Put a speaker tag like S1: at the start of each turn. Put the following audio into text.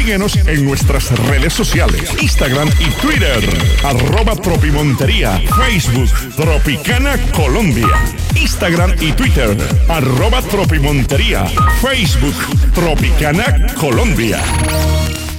S1: Síguenos en nuestras redes sociales, Instagram y Twitter, @Tropimontería, Facebook, Tropicana Colombia, Instagram y Twitter, @Tropimontería, Facebook, Tropicana Colombia.